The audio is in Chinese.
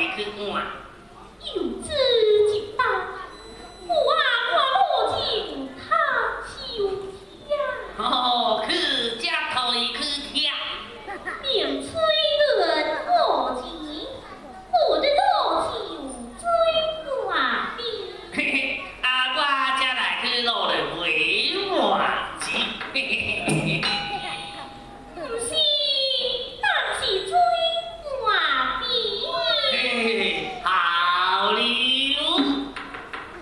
去换。 有知即报，我看母亲他休天。 哦，去这推去听。 明催人我情，我的老舅追我的。 嘿嘿，啊，我这来去落来陪我子。嘿嘿嘿。